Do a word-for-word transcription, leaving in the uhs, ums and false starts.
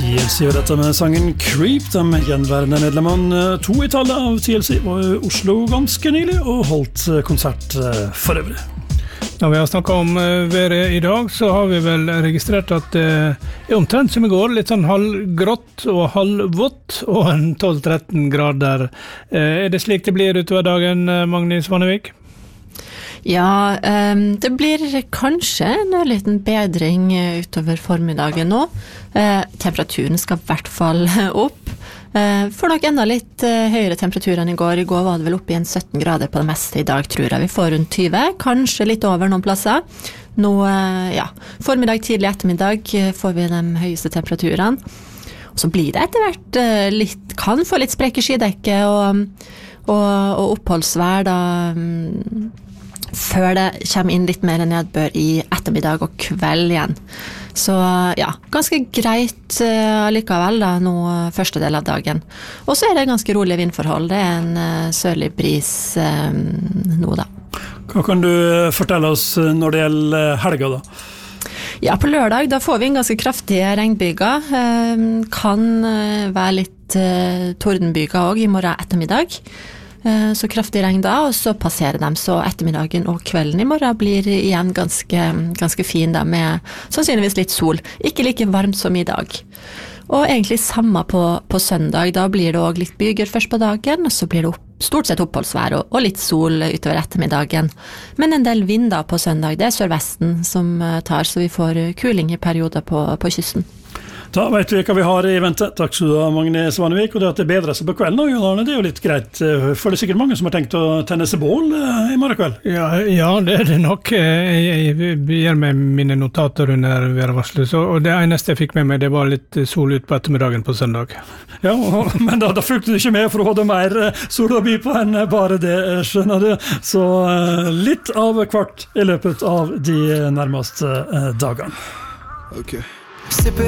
T L C og dette med sangen Creep. De gjenværende medlemmene, to i tallet av T L C, var i Oslo ganske nylig og holdt konsert for øvrig. Når vi har snakket om været i dag, så har vi vel registrert at det er omtrent som i går, litt sånn halvgrått og halvvått og en tolv til tretten grader. Er det slik det blir utover dagen, Magnus Svanevik? Ja, um, det blir kanskje en liten bedring utover formiddagen nå. Uh, temperaturen skal I hvert fall opp. Uh, får nok enda litt uh, høyere temperatur enn i går. I går var det vel oppe I en sytten grader på det meste. I dag tror jeg vi får rundt tyve, kanskje litt over noen plasser. Nå, uh, ja, formiddag, tidlig ettermiddag uh, får vi de høyeste temperaturene. Og så blir det etter hvert uh, litt, kan få litt sprekk I skydekke og, og, og oppholdsvær da, um, før det kommer inn litt mer nedbør I ettermiddag og kveld igjen. Så ja, ganske greit uh, likevel da, nå første del av dagen. Og så er det ganske rolig vindforhold. Det er en uh, sørlig bris uh, nå da. Hva kan du fortelle oss når det gjelder helga da? Ja, på lørdag da får vi en ganske kraftige regnbyger. Uh, kan uh, være litt uh, tordenbyger også I morgen ettermiddag. Så kraftig regn da, og så passerer de, så ettermiddagen og kvelden I morgen blir igjen ganske, ganske fin da, med sannsynligvis litt sol. Ikke like varmt som I dag. Og egentlig samme på, på søndag, da blir det også litt byger først på dagen, og så blir det opp, stort sett oppholdsvær og, og litt sol utover ettermiddagen. Men en del vind da på søndag, det er sørvesten som tar, så vi får kuling I perioder på, på kysten. Da vet vi hva vi har I vente. Takk skal du ha, Magne Svanevik. Og det at det bedrer seg på kvelden, og Jon Arne, det er jo litt greit. For det er sikkert mange som har tenkt å tenne seg bål I morgen kveld. Ja, ja, det er det nok. Jeg, jeg gjør meg mine notater under værvarslet, og det eneste jeg fikk med meg, det var litt sol ut på ettermiddagen på søndag. Ja, og, men da, da fulgte du ikke med for å ha det mer sol å by på enn bare det, skjønner du. Så litt av hvert I løpet av de nærmeste dagene. Ok.